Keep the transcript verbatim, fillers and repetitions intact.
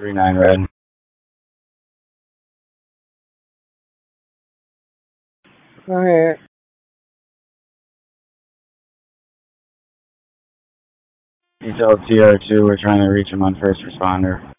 three nine red. Okay. Detail T R two, we're trying to reach him on first responder.